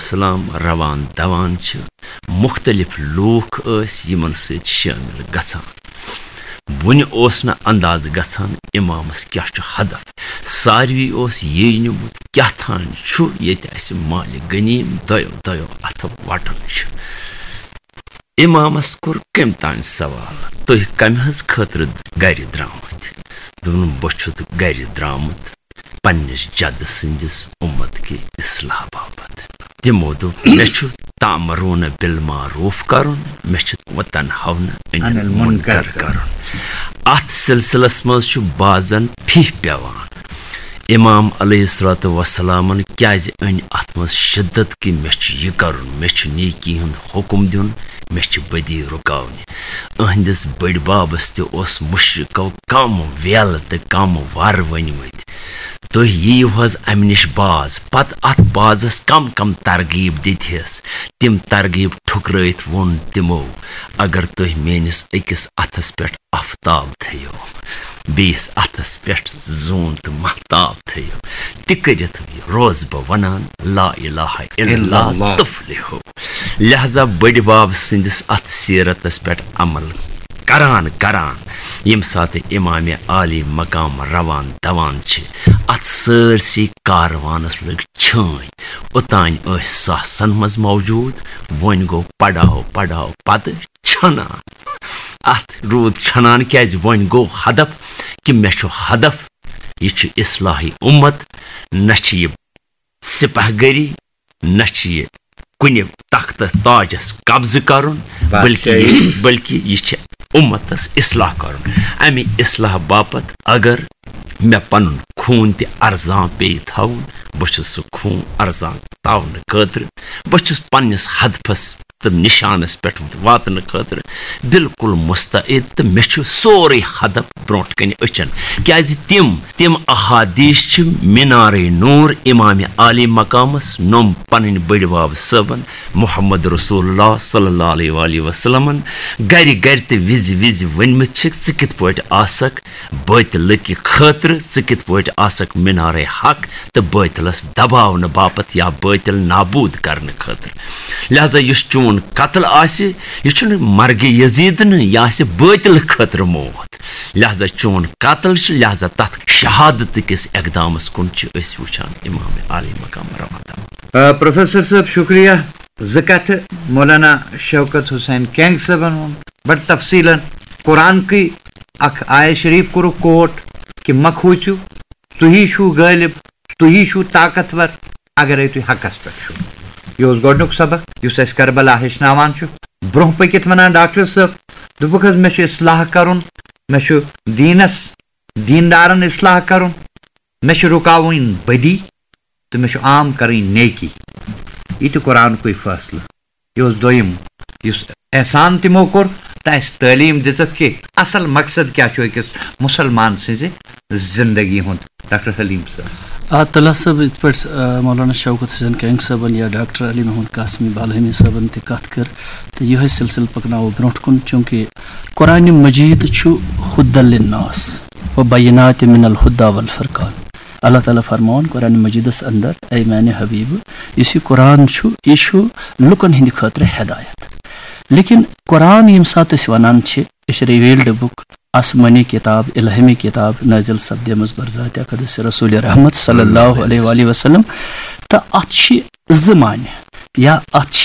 सलाम रवान दवान मुख्तलिफ लूख यमन सत शामिल गछान वन ओस न अंदाज गछान इमामस क्या हदफ सारवी ओस ये निमुत क्या थान ये माल गनीम दयो अथ वटन इमामस कोर कम तान सवाल तुह कम हज खतर गर द्रामत दोन बह गर द्रामत पन्निस जद सिंदिस उम्मत के इस्लाह बाबत तमो दोप मे तामरून बिल मारूफ करुन मे तनहवन अनिल मुनकर करुन अत सिलसिलस मज बाजन फीह पेवान इमाम अलैहिस्सलातु वस्सलामन क्या अन अत मज शिद्दत कि मे यह करुन मे नेकी हुंद हुकुम दिन मे बदी रुकावन अहंदिस बड़ बाबस तस मुशरिको कम वेल तो कम वर वनमत तुह यीव हज अम निश बाज पत अत बाजस कम कम तरगीब दिथस तिम तरगीब ठुकरत वोन तिमो अगर तुह मेनिस अकिस अथस पे आफ्ताब थो बेस अथस पे जोन तो महताब थो तिकरित रोज बह वनान ला इलाहा इल्लल्लाह तुफ्लिहु लिहाजा बड़ बाब सिंदिस अत सीरतस पे अमल करान करान यम साथ इमाम आली मकाम रवान दवान अत सरसी कारवानस लग छान ओतान सासन मज मौजूद वन गो पढ़ाओ पढ़ाओ पद छनान अत रूद छनान क्या वन गो हदफ कि मे हदफ यह इस्लाही उम्मत न सिपहगरी न कुन तख्त ताजस कब्ज करुन बल्कि यह उम्मतस इस्लाह करुन अमे इस्लाह बापत अगर मे पन खून ते अर्जां पे थवन बह सह खून अर्जां तावन खतर बह पन्निस हदफस तो निशानस पे वातन खतर बिल्कुल मुस्तैद तो मे सोरे हदफ ब्रोट कन अचन क्या तिम अहादीस मीनार नूर इमाम आली मकामस नम पन बड़ बाब सबन मुहम्मद रसूलुल्लाह सल्लल्लाहु अलैहि वसल्लमन गर गर तो विज विज वनमत च कित पट आसक बातिल की खतर च कित पट आसक मीनार हक तो बातिलस दबावन बापत या बातिल नाबूद करने खतर लिहाजा युस चून कत्ल आसे यह मर्ग यजीद न यह बातिल खतर मौत लिहाजा चून कत्ल लिहाजा तथ शहादत किस इकदामस कुन वुचान इमाम आली मकाम रवान प्रोफेसर साहब शुक्रिया ज़कत मौलाना शौकत हुसैन कैंग साहबन बड़ तफसीलन कुरान की अख आय शरीफ कुर कोट कि मखूचु तुही छु गालिब तुही छु ताकतवर अगर तुह हकस पे यह गोडनुक सबक युस अस करबला हेचनावान ब्रोह पकित वनान डॉक्टर साहब दुपुक मे इस्लाह करुन मे दीनस दीनदारन इस्लाह करुन मे रुकावन बदी तो मे आम करें नेकी यह तो कुरान कोई फैसला यह दोयम एहसान तमो कोर तो तालीम दिख कि असल मकसद क्या अकिस मुसलमान सज जिंदगी हुंद डॉक्टर हलीम साहब तला सब इत पे मौलाना शौकत हुसैन कैंग साहबन या डॉक्टर अली महमूद कासमी बालहमी साहबन ते कत कर तो यह सिलसिल पकनाओ ब्रोट कुन चूँकि कुरान मजीद हुद्दल लिन्नास व बैनात मिनल हुद्दा वल फुरकान अल्लाह ताला फरमान कुरान मजीदस अंदर ऐ मैंने हबीब इस कुरान यह लुकन हिंद खतर हिदायत लेकिन कुरान यम सात वनान रिवील्ड बुक आसमानी किताब इल्हमी किताब नाजिल सपदेमस बरजात अकदस रसूल रहमत सल्लल्लाहु अलैहि वसल्लम तो अत मान या अत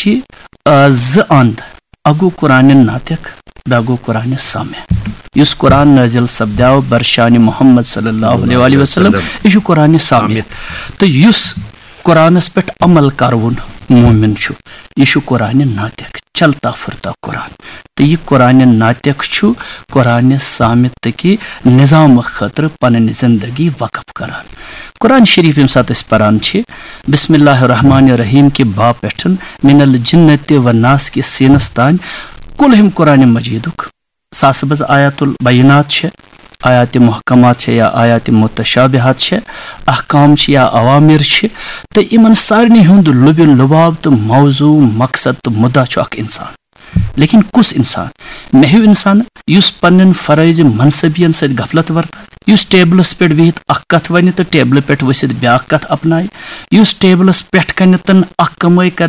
ज अंद अगो कुरान नातिक बगो कुरान सामे युस कुरान नाजिल सपदाव बरशान मोहम्मद सल्लल्लाहु अलैहि वसल्लम यह कुरान सामे तो युस कुरानस पे अमल करवन मोमिन यह कुरान नातिक चलता फिरता कुरान तो यह कुरान नातिक कुरान सामित की निज़ाम खतर पन जिंदगी वक़फ करान कुरान शरीफ यम सात परान बिस्मिल्लाहिर्रहमानिर्रहीम के बा पे मिनल जिन्नत व नास के सीनस तान कुल कुरान मजीदुक सासबज आयातुल बैनात आयात महकमात या आयात मुतशाबिहात अहकाम या अवामिर तो इन सारे हुंद लुब लुबाब तो मौजू मकसद तो मुद्दा अख इंसान लेकिन कुस इंसान मेहू इंसान युस पन्न फरज मनसबियन सत गफलत वर्ता युस टेबलस पे बिहित अख कथ वन तो टेबल पे वसित ब्या कथ अपनाय युस टेबलस पे कन अख कमाई कर